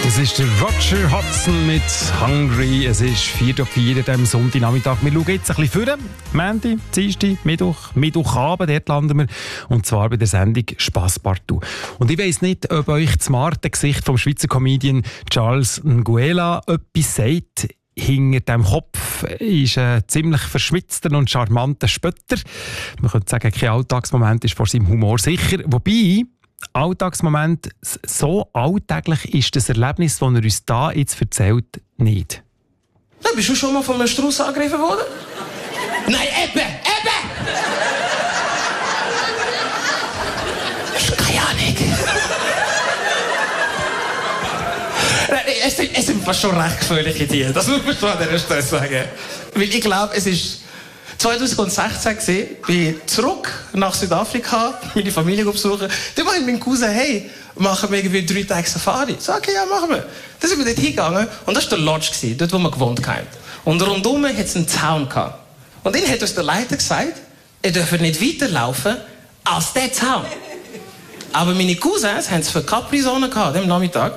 Das ist der Roger Hodgson mit «Hungry». Es ist 3:04 am Sonntagnachmittag. Wir schauen jetzt ein bisschen vor. Montag, Dienstag, Mittwochabend, dort landen wir. Und zwar bei der Sendung «Spass partout». Und ich weiss nicht, ob euch das smarte Gesicht vom Schweizer Comedian Charles Nguela etwas sagt. Hinter diesem Kopf ist ein ziemlich verschwitzter und charmanter Spötter. Man könnte sagen, kein Alltagsmoment ist vor seinem Humor sicher. Wobei, Alltagsmoment, so alltäglich ist das Erlebnis, das er uns da jetzt erzählt, nicht. Ja, bist du schon mal von einem Strauß angegriffen worden? Nein, eben! Das ist keine Ahnung. Es sind fast schon recht gefährliche Tiere, das muss man schon an dieser Stelle sagen. Weil ich glaube, es ist 2016 gewesen, bin ich zurück nach Südafrika, meine Familie besuchen. Dann meinte mein Cousin, hey, machen wir irgendwie 3 Tage Safari. Ich sage, okay, ja, machen wir. Dann sind wir dort hingegangen und das war der Lodge, dort wo wir gewohnt haben. Und rundum hat es einen Zaun gehabt. Und dann hat uns der Leiter gesagt, ihr dürft nicht weiterlaufen als der Zaun. Aber meine Cousins haben es für Capri-Sonne gehabt, am Nachmittag.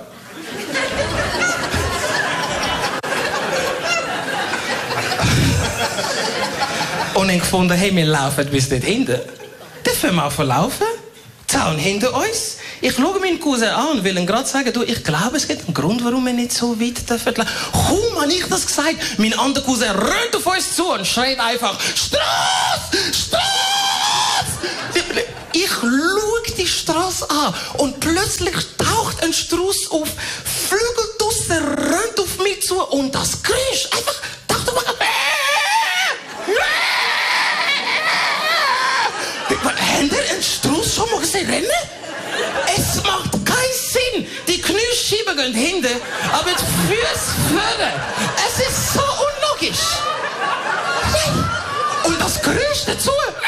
Und dann gefunden, hey, wir laufen bis dort hinten. Dann fangen wir an zu laufen. Zaun hinter uns. Ich schaue meinen Cousin an und will ihm gerade sagen, du, ich glaube, es gibt einen Grund, warum wir nicht so weit dürfen laufen. Kaum habe ich das gesagt, mein anderer Cousin rennt auf uns zu und schreit einfach, Strasse! Strasse! Ich schaue die Straße an und plötzlich taucht ein Strauß auf, flügelt draussen, rennt auf mich zu und das Geräusch einfach taucht auf mich. Habt ihr einen Strauß schon mal gesehen rennen? Es macht keinen Sinn. Die Kniescheiben gehen hinten, aber die Füße vorne. Es ist so unlogisch. Und das Geräusch dazu.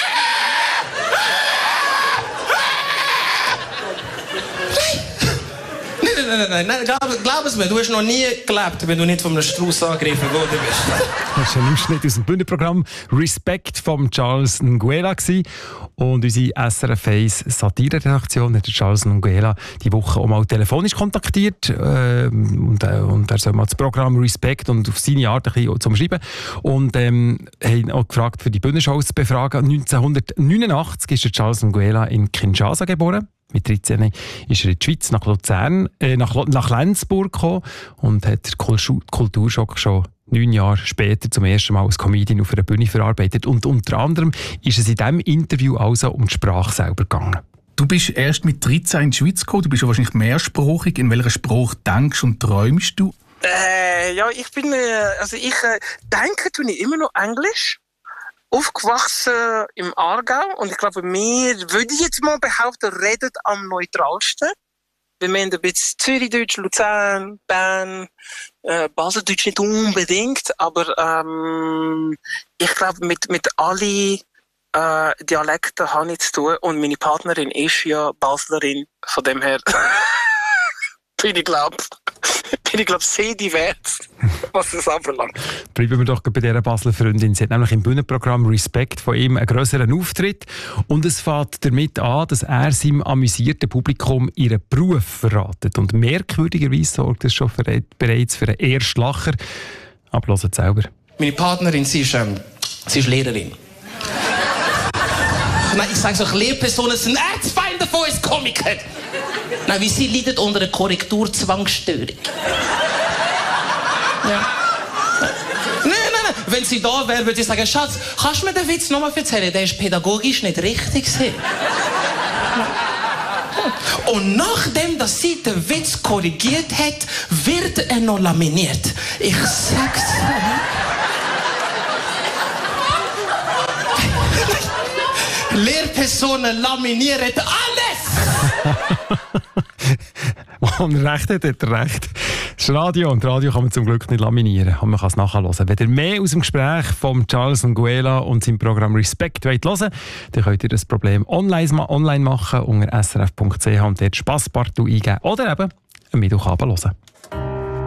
Nein, glaub es mir, du hast noch nie gelebt, wenn du nicht von einem Strauß angegriffen worden bist. Das war ein Ausschnitt aus dem Bühnenprogramm «Respekt» von Charles Nguela. Und unsere SRF 1 Satire-Redaktion hat Charles Nguela die Woche auch mal telefonisch kontaktiert. Und er soll mal das Programm «Respekt» und auf seine Art ein bisschen zum Schreiben. Und haben auch gefragt, für die Bühnenshows zu befragen. 1989 ist Charles Nguela in Kinshasa geboren. Mit 13 ist er in die Schweiz, nach Luzern, nach Lenzburg gekommen und hat den Kulturschock schon 9 Jahre später zum ersten Mal als Comedian auf einer Bühne verarbeitet. Und unter anderem ist es in diesem Interview also um die Sprache selber gegangen. Du bist erst mit 13 in die Schweiz gekommen, du bist ja wahrscheinlich mehrsprachig. In welcher Sprache denkst und träumst du? Ja, ich denke tue ich immer noch Englisch. Aufgewachsen im Aargau und ich glaube, wir, würde ich jetzt mal behaupten, reden am neutralsten. Wir haben ein bisschen Zürichdeutsch, Luzern, Bern, Baseldeutsch nicht unbedingt, aber ich glaube, mit allen Dialekten habe ich zu tun und meine Partnerin ist ja Baslerin, von dem her bin ich glaube sehr divers, was das anbelangt. Bleiben wir doch bei dieser Basler Freundin. Sie hat nämlich im Bühnenprogramm «Respekt» von ihm einen grösseren Auftritt. Und es fängt damit an, dass er seinem amüsierten Publikum ihren Beruf verratet. Und merkwürdigerweise sorgt das schon bereits für einen Erstlacher. Aber hört es selber. Meine Partnerin, sie ist Lehrerin. Nein, ich sage so, Lehrpersonen sind Erzfeinde von uns Komikern. Nein, wie sie leidet unter einer Korrekturzwangsstörung. Ja. Nein. Wenn sie da wäre, würde ich sagen, Schatz, kannst du mir den Witz nochmal erzählen? Der ist pädagogisch nicht richtig. Und nachdem, dass sie den Witz korrigiert hat, wird er noch laminiert. Ich sag's dir. Lehrpersonen laminieren alles! Und recht hat er recht. Das ist Radio und Radio kann man zum Glück nicht laminieren. Und man kann es nachhören. Wenn ihr mehr aus dem Gespräch von Charles Nguela und seinem Programm «Respekt» hören wollt, dann könnt ihr das Problem online machen unter srf.ch und dort «Spass partout» eingeben oder eben am Mittwochabend hören.